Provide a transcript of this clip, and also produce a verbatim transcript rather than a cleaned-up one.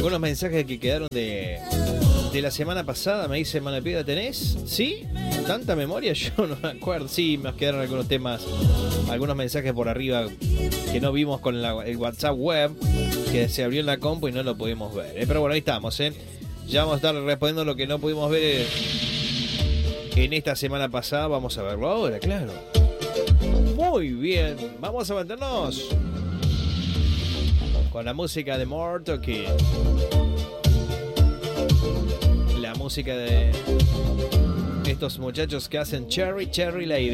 algunos mensajes que quedaron de, de la semana pasada. Me dice Manapida, ¿tenés? ¿Sí? ¿Tanta memoria? Yo no me acuerdo. Sí, nos quedaron algunos temas, algunos mensajes por arriba que no vimos con la, el WhatsApp web, que se abrió en la compu y no lo pudimos ver, ¿eh? Pero bueno, ahí estamos, ¿eh? Ya vamos a estar respondiendo lo que no pudimos ver en esta semana pasada. Vamos a verlo ahora, claro. Muy bien, vamos a mantenernos con la música de Morto, que la música de estos muchachos que hacen Cherry Cherry Lady.